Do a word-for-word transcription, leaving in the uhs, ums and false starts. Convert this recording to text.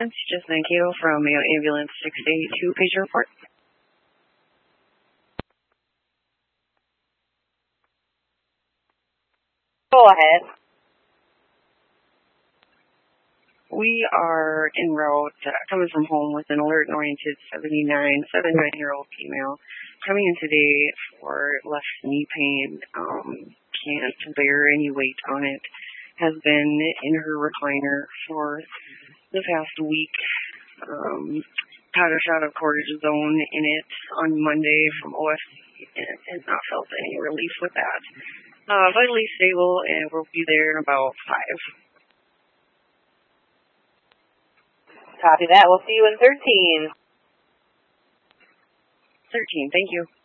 Just thank you from Mayo Ambulance six eighty-two, patient report. Go ahead. We are en route, uh, coming from home with an alert-oriented seventy-nine, seventy-nine-year-old female coming in today for left knee pain. Um, can't bear any weight on it. Has been in her recliner for the past week. Um, had a shot of cortisone in it on Monday from O S C and has not felt any relief with that. Uh, vitally stable, and we'll be there in about five. Copy that. We'll see you in thirteen. thirteen, thank you.